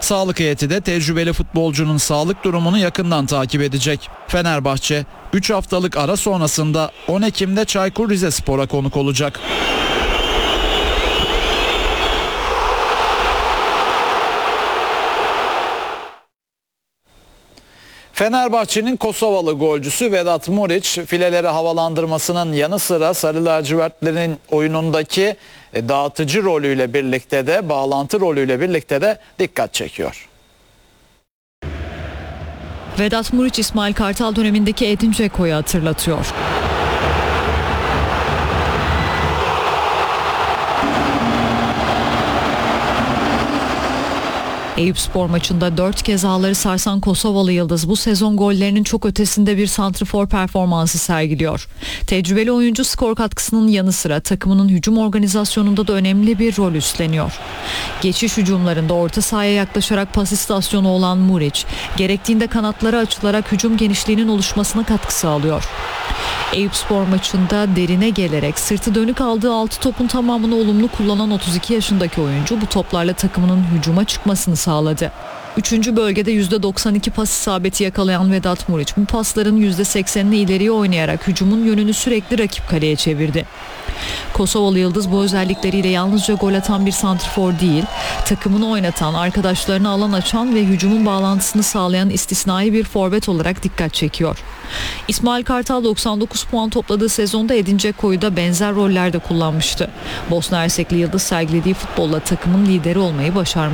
Sağlık heyeti de tecrübeli futbolcunun sağlık durumunu yakından takip edecek. Fenerbahçe 3 haftalık ara sonrasında 10 Ekim'de Çaykur Rizespor'a konuk olacak. Fenerbahçe'nin Kosovalı golcüsü Vedat Muriç fileleri havalandırmasının yanı sıra Sarı Lacivertlerin oyunundaki dağıtıcı rolüyle birlikte de bağlantı rolüyle birlikte de dikkat çekiyor. Vedat Muriç İsmail Kartal dönemindeki Edin Dzeko'yu hatırlatıyor. Eyüpspor maçında 4 kez ağları sarsan Kosovalı yıldız bu sezon gollerinin çok ötesinde bir santrifor performansı sergiliyor. Tecrübeli oyuncu skor katkısının yanı sıra takımının hücum organizasyonunda da önemli bir rol üstleniyor. Geçiş hücumlarında orta sahaya yaklaşarak pas istasyonu olan Muriç, gerektiğinde kanatları açılarak hücum genişliğinin oluşmasına katkı sağlıyor. Eyüpspor maçında derine gelerek sırtı dönük aldığı 6 topun tamamını olumlu kullanan 32 yaşındaki oyuncu bu toplarla takımının hücuma çıkmasını sağladı. 3. bölgede %92 pas isabeti yakalayan Vedat Muriç bu pasların %80'ini ileriye oynayarak hücumun yönünü sürekli rakip kaleye çevirdi. Kosovalı yıldız bu özellikleriyle yalnızca gol atan bir santrfor değil, takımını oynatan, arkadaşlarına alan açan ve hücumun bağlantısını sağlayan istisnai bir forvet olarak dikkat çekiyor. İsmail Kartal 99 puan topladığı sezonda Edin Dzeko'yu da benzer rollerde kullanmıştı. Bosna Hersekli yıldız sergilediği futbolla takımın lideri olmayı başarmıştı.